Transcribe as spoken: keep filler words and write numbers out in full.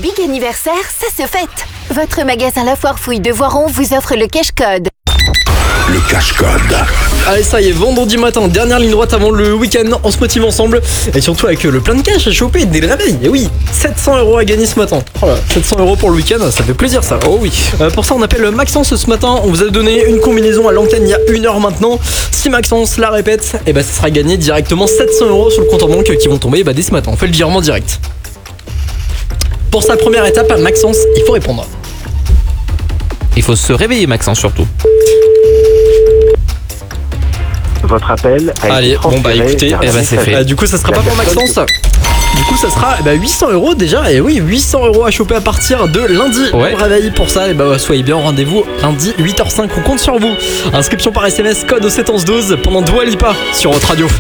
big anniversaire, ça se fête. Votre magasin La Foire Fouille de Voiron vous offre le cash code. Le cash code. Allez, ça y est, vendredi matin, dernière ligne droite avant le week-end, on se motive ensemble. Et surtout avec le plein de cash à choper dès le réveil. Et oui, sept cents euros à gagner ce matin. Oh là, sept cents euros pour le week-end, ça fait plaisir ça. Oh oui. Euh, pour ça, on appelle Maxence ce matin. On vous a donné une combinaison à l'antenne il y a une heure maintenant. Si Maxence la répète, et bah ça sera gagné directement sept cents euros sur le compte en banque qui vont tomber bah, dès ce matin. On fait le virement direct. Pour sa première étape, Maxence, il faut répondre. Il faut se réveiller, Maxence, surtout. Votre appel a Allez, été bon bah transféré écoutez, vers eh la bah, c'est messagerie. fait. Euh, du coup ça sera La pas pour personne Maxence. Du coup ça sera eh bah, huit cents euros déjà. Et oui, huit cents euros à choper à partir de lundi. Ouais. On réveille pour ça. Et bah soyez bien au rendez-vous lundi huit heures cinq. On compte sur vous. Inscription par S M S, code au sept onze douze pendant Dua Lipa sur votre radio.